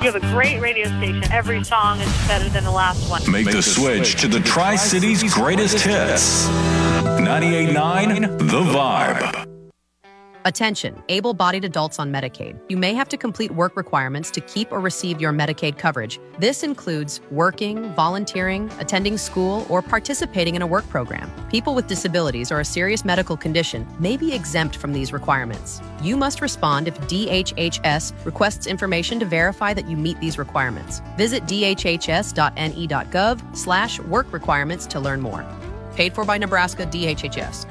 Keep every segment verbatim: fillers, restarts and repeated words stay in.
You have a great radio station. Every song is better than the last one. Make the switch to the Tri-Cities greatest hits. ninety-eight point nine The Vibe. Attention, able-bodied adults on Medicaid. You may have to complete work requirements to keep or receive your Medicaid coverage. This includes working, volunteering, attending school, or participating in a work program. People with disabilities or a serious medical condition may be exempt from these requirements. You must respond if D H H S requests information to verify that you meet these requirements. Visit d h h s dot n e dot gov slash work requirements to learn more. Paid for by Nebraska D H H S.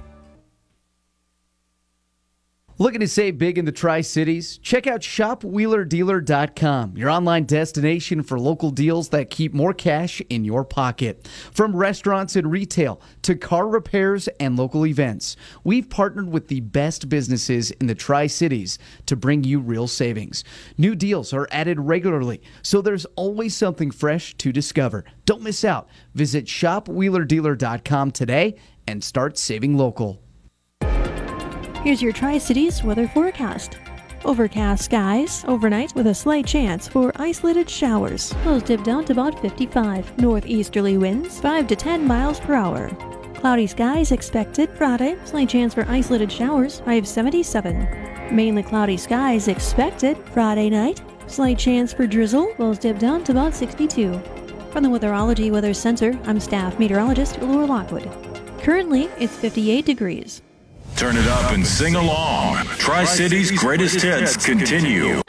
Looking to save big in the Tri-Cities? Check out shop wheeler dealer dot com, your online destination for local deals that keep more cash in your pocket. From restaurants and retail to car repairs and local events, we've partnered with the best businesses in the Tri-Cities to bring you real savings. New deals are added regularly, so there's always something fresh to discover. Don't miss out. Visit shop wheeler dealer dot com today and start saving local. Here's your Tri-Cities weather forecast. Overcast skies overnight with a slight chance for isolated showers. Lows dip down to about fifty-five. Northeasterly winds five to ten miles per hour. Cloudy skies expected Friday. Slight chance for isolated showers. High of seventy-seven. Mainly cloudy skies expected Friday night. Slight chance for drizzle. Lows dip down to about sixty-two. From the Weatherology Weather Center, I'm staff meteorologist Laura Lockwood. Currently, it's fifty-eight degrees. Turn it up and sing along. Tri-Cities greatest hits continue.